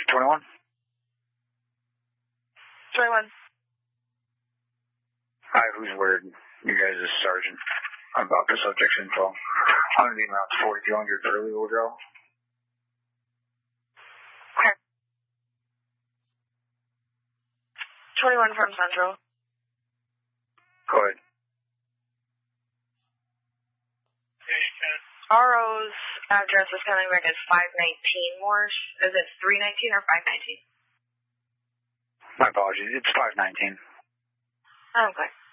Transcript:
21? 21. Hi, who's word? You guys is Sergeant. About the subject's info. I'm going to be around 4200 for a legal drill. Okay. 21 from Central. Go ahead. RO's address is coming back as 519 Morse. Is it 319 or 519? My apologies. It's 519. Okay.